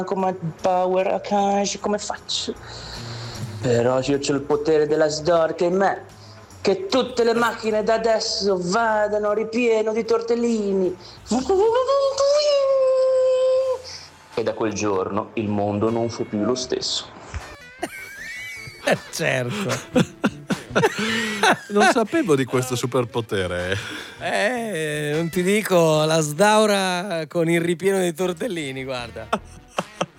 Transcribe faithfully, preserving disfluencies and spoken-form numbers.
come power Akash, come faccio? Però io c'ho il potere della Sdorca in me, che tutte le macchine da adesso vadano ripieno di tortellini. E da quel giorno il mondo non fu più lo stesso. Certo. Non sapevo di questo superpotere. Eh, non ti dico, la Sdaura con il ripieno dei tortellini, guarda.